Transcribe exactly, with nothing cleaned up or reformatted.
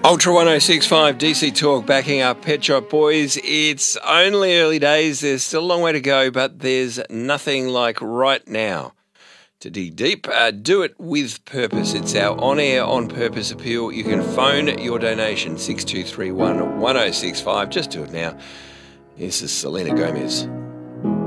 Ultra one oh six point five D C Talk backing up Pet Shop Boys. It's only early days. There's still a long way to go, but there's nothing like right now to dig deep. Uh, do it with purpose. It's our on-air, on-purpose appeal. You can phone your donation, six two three one, one oh six five. Just do it now. This is Selena Gomez.